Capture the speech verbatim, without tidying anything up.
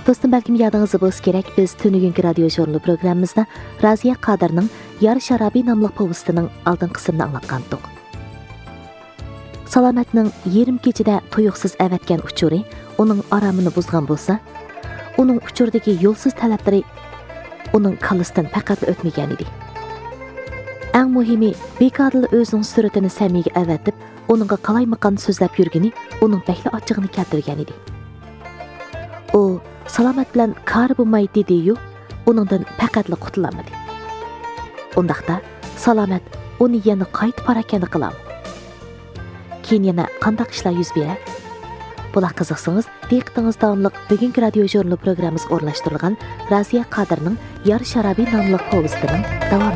Dostum, balkim yadыңızda bo'lsa kerak, biz tünügünkü radio jurnali programmamizda Raziya Qadirning Yar Sharabi nomli povestining oldin qismini anglatgandik. Salomatning yarim kechida tuyuqsiz avatgan uchuri uning oromini buzgan bo'lsa, uning uchurdagi yo'lsiz talablari uning kallasidan faqat o'tmagan edi. Eng muhimi, Bekadil o'zining suratini Samiga avatib, uningga qalaymaqan so'zlab yurgani uning bakli ochig'ini keltirgan edi. U Salomat bilan kar bo'lmaydi dedi-yu, uningdan faqatla qutulolmadi. Undaqda Salomat uni yana qaytib parakanda qilam. Keyin yana qandaq ishlar yuz beradi? Bular qiziqsangiz, diqqatingiz davomli bugungi radio jurnali programmamizga o'rnashtirilgan Raziya Qadirning Yar Sharabi nomli povestining davomi